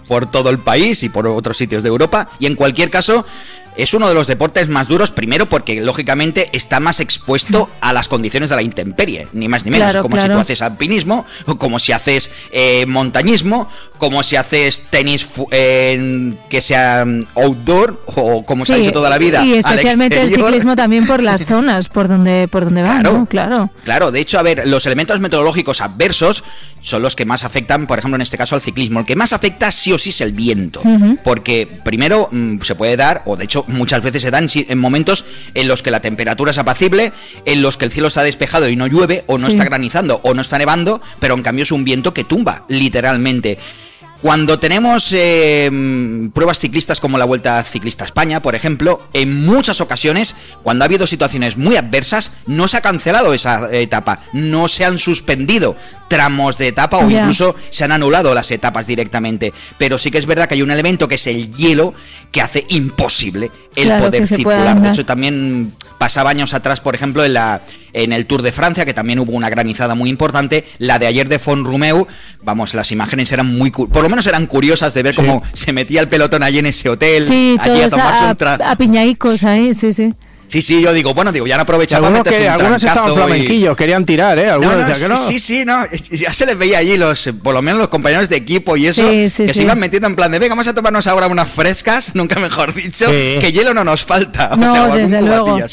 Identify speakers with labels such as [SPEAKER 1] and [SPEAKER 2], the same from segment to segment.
[SPEAKER 1] por todo el país y por otros sitios de Europa, y en cualquier caso es uno de los deportes más duros, primero porque lógicamente está más expuesto a las condiciones de la intemperie, ni más ni menos, si tú haces alpinismo, o como si haces montañismo, como si haces tenis que sea outdoor, o como se ha hecho toda la vida.
[SPEAKER 2] Y especialmente el ciclismo también por las zonas por donde van, ¿no?
[SPEAKER 1] Claro, de hecho, a ver, los elementos meteorológicos adversos son los que más afectan, por ejemplo, en este caso al ciclismo. El que más afecta sí o sí es el viento, porque primero se puede dar, o de hecho muchas veces se dan en momentos en los que la temperatura es apacible, en los que el cielo está despejado y no llueve, o no está granizando, o no está nevando, pero en cambio es un viento que tumba, literalmente. Cuando tenemos pruebas ciclistas como la Vuelta Ciclista a España, por ejemplo, en muchas ocasiones, cuando ha habido situaciones muy adversas, no se ha cancelado esa etapa, no se han suspendido tramos de etapa o incluso se han anulado las etapas directamente. Pero sí que es verdad que hay un elemento que es el hielo que hace imposible el poder circular. De hecho, también pasaba años atrás, por ejemplo, en el Tour de Francia, que también hubo una granizada muy importante. La de ayer de Font-Romeu, vamos, las imágenes eran por lo menos eran curiosas de ver cómo se metía el pelotón allí en ese hotel, allí a tomarse
[SPEAKER 2] a piñaicos ahí, sí.
[SPEAKER 1] Sí, yo digo, ya han aprovechado para meterse un trancazo.
[SPEAKER 3] Algunos estaban flamenquillos, querían tirar, Algunos decían que no.
[SPEAKER 1] Sí, ya se les veía allí, por lo menos los compañeros de equipo y eso, se iban metiendo en plan de, venga, vamos a tomarnos ahora unas frescas, nunca mejor dicho, que hielo no nos falta.
[SPEAKER 2] Desde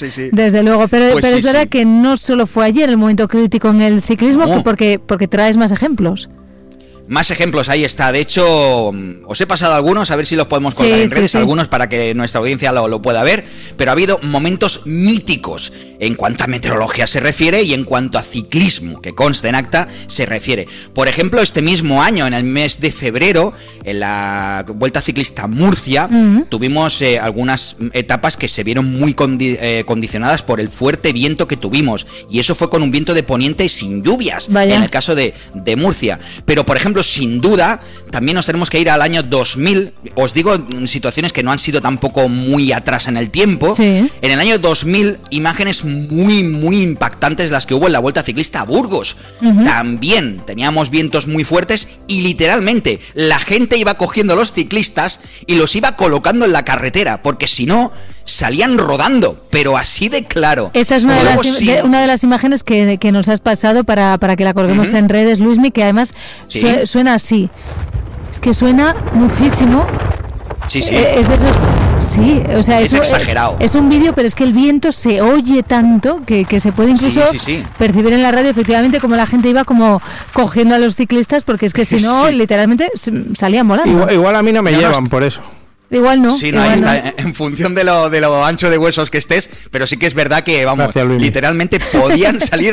[SPEAKER 2] luego, pero es verdad que no solo fue ayer el momento crítico en el ciclismo, porque traes más ejemplos.
[SPEAKER 1] Más ejemplos, ahí está. De hecho, os he pasado algunos, a ver si los podemos colgar en redes, algunos para que nuestra audiencia lo pueda ver, pero ha habido momentos míticos en cuanto a meteorología se refiere y en cuanto a ciclismo, que consta en acta, se refiere. Por ejemplo, este mismo año, en el mes de febrero, en la Vuelta Ciclista a Murcia, tuvimos algunas etapas que se vieron muy condicionadas por el fuerte viento que tuvimos, y eso fue con un viento de poniente sin lluvias, en el caso de Murcia. Pero, por ejemplo, sin duda, también nos tenemos que ir al año 2000. Os digo situaciones que no han sido tampoco muy atrás en el tiempo. En el año 2000, imágenes muy, muy impactantes las que hubo en la Vuelta Ciclista a Burgos. También teníamos vientos muy fuertes y literalmente la gente iba cogiendo a los ciclistas y los iba colocando en la carretera, porque si no, salían rodando, pero así de claro.
[SPEAKER 2] Esta es una de las imágenes que nos has pasado para que la colguemos en redes, Luismi, que además suena así. Es que suena muchísimo.
[SPEAKER 1] Sí.
[SPEAKER 2] Es de esos. Sí, o sea,
[SPEAKER 1] es exagerado.
[SPEAKER 2] Es un vídeo, pero es que el viento se oye tanto que se puede incluso percibir en la radio, efectivamente, como la gente iba como cogiendo a los ciclistas, porque es que si no, literalmente salían volando.
[SPEAKER 3] Igual a mí no me llevan por eso.
[SPEAKER 2] Igual no.
[SPEAKER 1] Sí, ahí está, en función de lo ancho de huesos que estés, pero sí que es verdad que, vamos, literalmente podían salir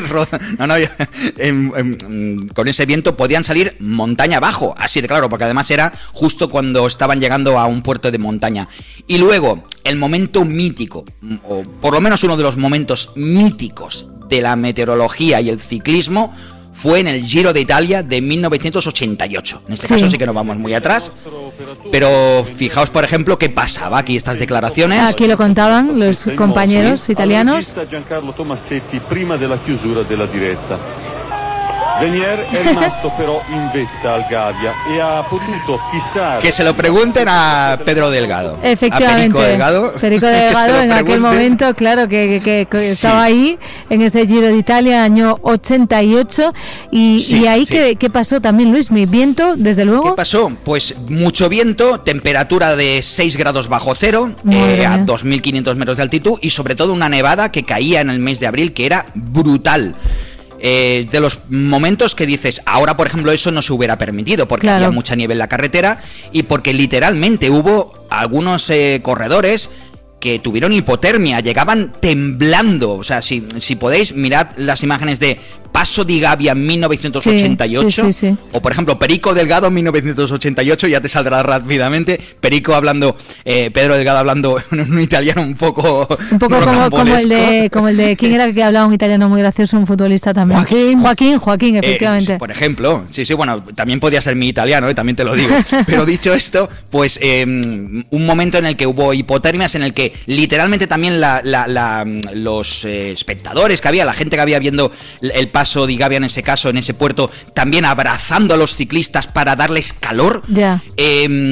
[SPEAKER 1] con ese viento podían salir montaña abajo, así de claro, porque además era justo cuando estaban llegando a un puerto de montaña. Y luego, el momento mítico, o por lo menos uno de los momentos míticos de la meteorología y el ciclismo, fue en el Giro de Italia de 1988. En este caso sí que nos vamos muy atrás, pero fijaos, por ejemplo, qué pasaba aquí, estas declaraciones.
[SPEAKER 2] Aquí lo contaban los compañeros italianos.
[SPEAKER 4] Giancarlo Tomassetti prima della chiusura della diretta. Venier è rimasto però in vetta al Gavia e ha potuto fissare.
[SPEAKER 1] Que se lo pregunten a Pedro Delgado.
[SPEAKER 2] Efectivamente.
[SPEAKER 1] A
[SPEAKER 2] Perico Delgado en aquel momento, claro, que estaba ahí en ese Giro de Italia, año 88. Y ahí, ¿qué pasó también, Luis? Mi viento, desde luego.
[SPEAKER 1] ¿Qué pasó? Pues mucho viento, temperatura de 6 grados bajo cero, a 2.500 metros de altitud, y sobre todo una nevada que caía en el mes de abril, que era brutal. De los momentos que dices, ahora por ejemplo eso no se hubiera permitido, porque había mucha nieve en la carretera y porque literalmente hubo algunos corredores que tuvieron hipotermia, llegaban temblando. O sea, si podéis, mirad las imágenes de Passo di Gavia en 1988, o por ejemplo Perico Delgado en 1988, ya te saldrá rápidamente. Perico hablando, Pedro Delgado hablando un italiano un poco
[SPEAKER 2] como el de ¿quién era el que hablaba un italiano muy gracioso, un futbolista también? Joaquín, efectivamente.
[SPEAKER 1] Por ejemplo, bueno, también podía ser mi italiano, también te lo digo. Pero dicho esto, pues un momento en el que hubo hipotermias, en el que literalmente también los espectadores que había, la gente que había viendo el Passo di Gavia en ese caso, en ese puerto, también abrazando a los ciclistas para darles calor.